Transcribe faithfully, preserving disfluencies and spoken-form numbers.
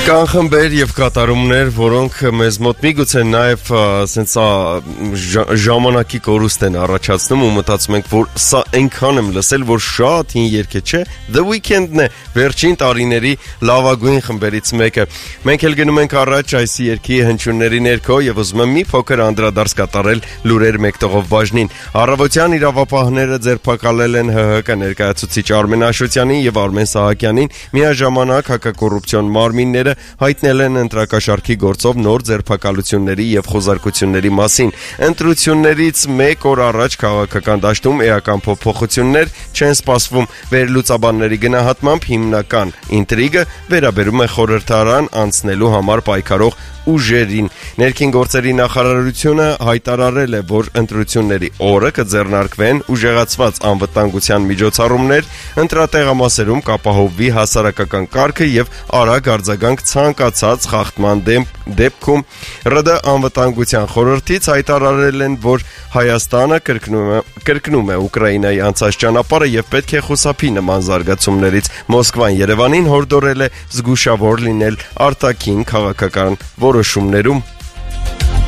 Կան խմբեր եւ կատարումներ, որոնք մեզ մոտ միգուցե նաեւ ասենց ժամանակի կորուստ են առաջացնում ու մտածում ենք, որ սա այնքան եմ լսել, որ շատ հին երգ է, չէ? The Weeknd-ն է վերջին տարիների լավագույն խմբերից մեկը։ Մենք էլ գնում ենք առաջ այս երգի հնչյունների ներքո եւ ուզում եմ մի փոքր անդրադարձ կատարել լուրեր մեկտողով բաժնին։ Առավոտյան իրավապահները ձերբակալել են ՀՀԿ ներկայացուցիչ Արմեն Աշոտյանին եւ Արմեն Սահակյանին, միաժամանակ հակակոռուպցիոն մարմինները հայտնել են ընտրակաշառքի գործով նոր ձերբակալությունների եւ խոզարկությունների մասին։ Ընտրություններից մեկ օր առաջ քաղաքական դաշտում էական փոփոխություններ չեն սպասվում։ Վերլուծաբանների գնահատմամբ հիմնական ինտրիգը վերաբերում է խորհրդարան անցնելու համար պայքարող ուժերին։ Ներքին գործերի նախարարությունը հայտարարել է, որ ընտրությունների օրը կձեռնարկվեն ուժեղացված անվտանգության միջոցառումներ, ընտրատեղամասերում կապահովվի հասարակական կարգը եւ արագ արձագանք ցանկացած խախտման դեպքում։ ՌԴ անվտանգության խորհրդից հայտարարել են, որ Հայաստանը կրկնում է, կրկնում է Ուկրաինայի անցած ճանապարհը եւ պետք է խուսափի նման զարգացումներից։ Մոսկվան Երևանին հորդորել է զգուշավոր լինել արտաքին քաղաքական որոշումներում։